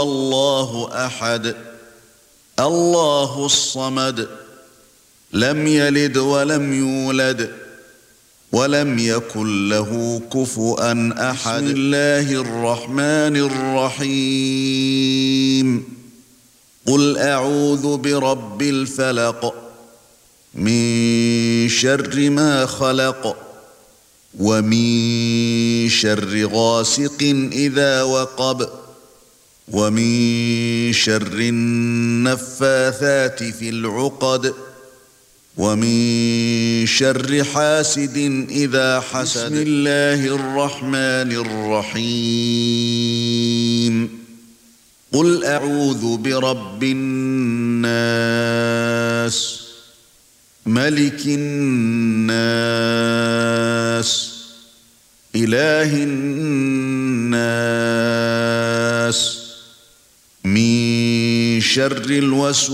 الله أحد الله الصمد لم يلد ولم يولد ولم يكن له كفؤا أحد. بسم الله الرحمن الرحيم. قل أعوذ برب الفلق من شر ما خلق ومن شر غاسق إذا وقب ومن شر النفاثات في العقد ومن شر حاسد إذا حسد. بسم الله الرحمن الرحيم. قل أعوذ برب الناس ملك الناس إله الناس من شر الوسواس